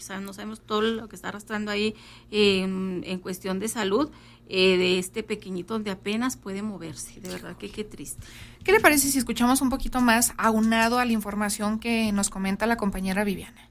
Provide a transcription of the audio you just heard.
No sabemos todo lo que está arrastrando ahí en cuestión de salud de este pequeñito donde apenas puede moverse. De verdad que qué triste. ¿Qué le parece si escuchamos un poquito más aunado a la información que nos comenta la compañera Viviana?